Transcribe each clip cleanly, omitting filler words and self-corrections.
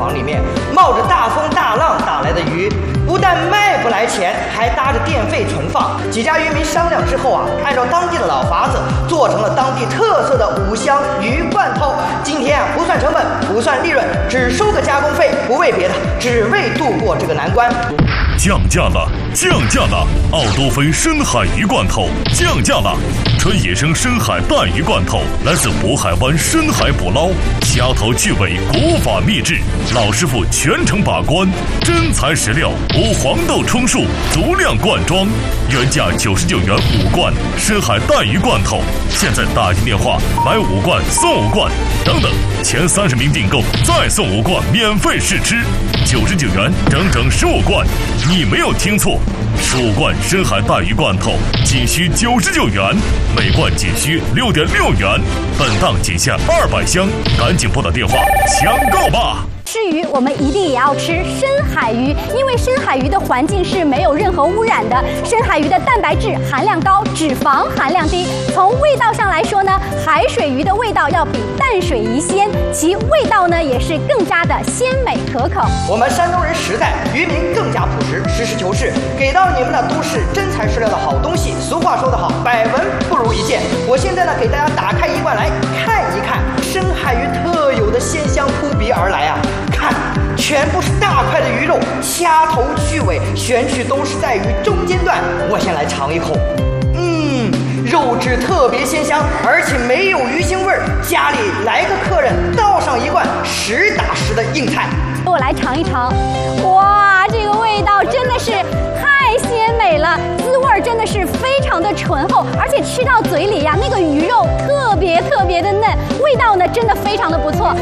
房里面，冒着大风大浪打来的鱼，不但卖不来钱，还搭着电费存放。几家渔民商量之后啊，按照当地的老法子，做成了当地特色的5香鱼罐头。今天啊，不算成本，不算利润，只收个加工费，不为别的，只为度过这个难关。 降价了，降价了！奥多菲深海鱼罐头降价了。纯野生深海带鱼罐头，来自渤海湾深海捕捞，虾头去尾，国法秘制，老师傅全程把关，真材实料，无黄豆充数，足量灌装，原价99元5罐深海带鱼罐头，现在打进电话买5罐送5罐，等等，前30名订购再送5罐免费试吃，99元整整15罐，你没有听错，15罐深海带鱼罐头仅需99元，每罐仅需6.6元，本档仅限200箱，赶紧拨打电话抢购吧！ 吃鱼，我们一定也要吃深海鱼，因为深海鱼的环境是没有任何污染的。深海鱼的蛋白质含量高，脂肪含量低。从味道上来说呢，海水鱼的味道要比淡水鱼鲜，其味道呢也是更加的鲜美可口。 我们山东人实在，渔民更加朴实，实事求是，给到你们的都是真材实料的好东西。俗话说得好，百闻不如一见。我现在呢，给大家打开一罐来看一看深海鱼特有的鲜香扑鼻而来啊！看，全部是大块的鱼肉，掐头去尾，选取都是在鱼中间段。我先来尝一口，肉质特别鲜香，而且没有鱼腥味儿。家里来个客人，倒上一罐实打实的硬菜。 我来尝一尝，哇，这个味道真的是太鲜美了，滋味真的是非常的醇厚，而且吃到嘴里呀，那个鱼肉特别的嫩，味道呢真的非常的不错。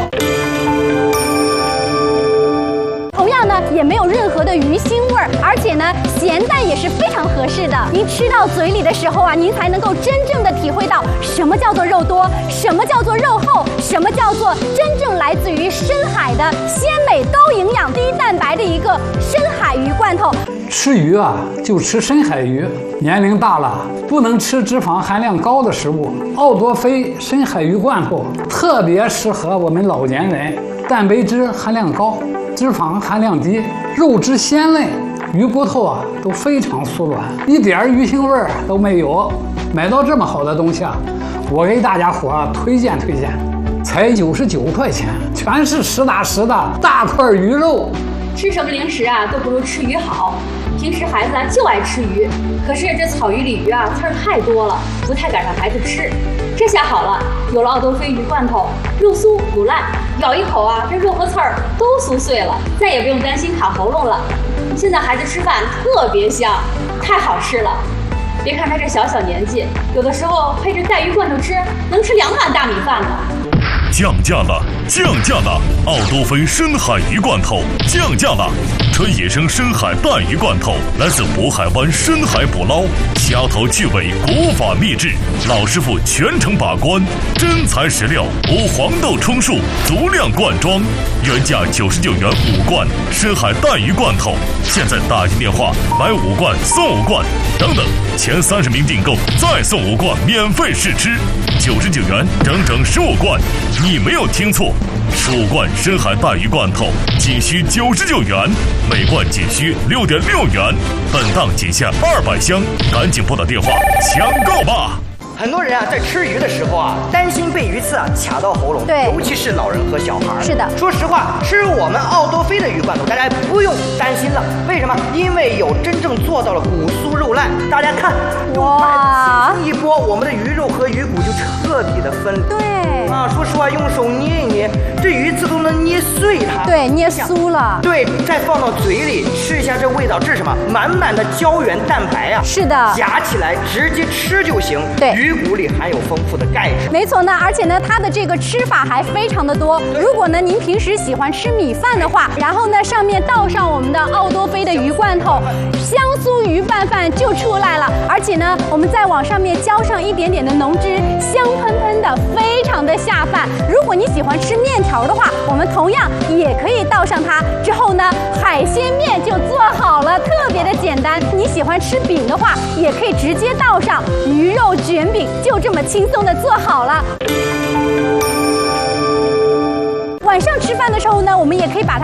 同样呢，也没有任何的鱼腥味儿，而且呢，咸淡也是非常合适的。您吃到嘴里的时候啊，您才能够真正的体会到什么叫做肉多，什么叫做肉厚，什么叫做真正来自于深海的鲜美、高营养、低蛋白的一个深海鱼罐头。 吃鱼啊，就吃深海鱼。年龄大了，不能吃脂肪含量高的食物。奥多菲深海鱼罐头特别适合我们老年人，蛋白质含量高，脂肪含量低，肉质鲜嫩，鱼骨头啊都非常酥软，一点鱼腥味都没有。买到这么好的东西啊，我给大家伙推荐，才99块钱，全是实打实的大块鱼肉。 吃什么零食啊都不如吃鱼好。平时孩子啊就爱吃鱼，可是这草鱼鲤鱼啊刺儿太多了，不太敢让孩子吃。这下好了，有了奥多菲鱼罐头，肉酥不烂，咬一口啊，这肉和刺儿都酥碎了，再也不用担心卡喉咙了。现在孩子吃饭特别香，太好吃了。别看他这小年纪，有的时候配着带鱼罐头吃，能吃2碗大米饭呢。 降价了，降价了！奥多菲深海鱼罐头降价了。纯野生深海带鱼罐头，来自渤海湾深海捕捞，虾头去尾，国法秘制，老师傅全程把关，真材实料，无黄豆充数，足量灌装，原价99元5罐深海带鱼罐头，现在打进电话买5罐送5罐，等等，前30名订购再送5罐免费试吃，99元整整15罐。你没有听错，15罐深海带鱼罐头仅需99元，每罐仅需6.6元，本档仅限200箱，赶紧拨打电话抢购吧！ 很多人啊，在吃鱼的时候啊，担心被鱼刺啊卡到喉咙， 对， 尤其是老人和小孩。 是的， 说实话，吃我们奥多菲的鱼罐头，大家不用担心了。为什么？因为有真正做到了骨酥肉烂。大家看，用筷子轻轻一拨，我们的鱼肉和鱼骨就彻底的分离。 对啊，说实话，用手捏一捏，这鱼刺都能捏碎它。 对，捏酥了。 对，再放到嘴里吃一下，这味道，这是什么？满满的胶原蛋白啊！ 是的， 夹起来直接吃就行。 对。 鱼骨里含有丰富的钙质， 没错呢，而且呢，它的这个吃法还非常的多。如果呢您平时喜欢吃米饭的话，然后呢上面倒上我们的奥多菲的鱼罐头，香酥鱼拌饭就出来了。而且呢，我们再往上面浇上一点点的浓汁，香喷喷的，非常的下饭。如果你喜欢吃面条的话，我们同样也可以倒上它。之后呢，海鲜面就做好了，特别的简单。你喜欢吃饼的话，也可以直接倒上鱼肉卷饼，就这么轻松的做好了。晚上吃饭的时候呢，我们也可以把它